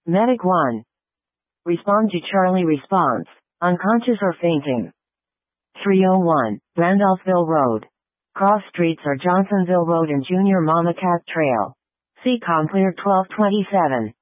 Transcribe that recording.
Medic 1. Respond to Charlie response. Unconscious or fainting. 301, Randolphville Road. Cross streets are Johnsonville Road and Junior Mama Cat Trail. CCOM clear 1227.